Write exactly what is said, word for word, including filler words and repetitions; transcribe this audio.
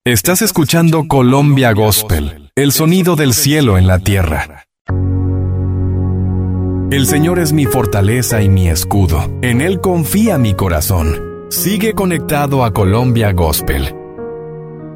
Estás escuchando Colombia Gospel, el sonido del cielo en la tierra. El Señor es mi fortaleza y mi escudo. En Él confía mi corazón. Sigue conectado a Colombia Gospel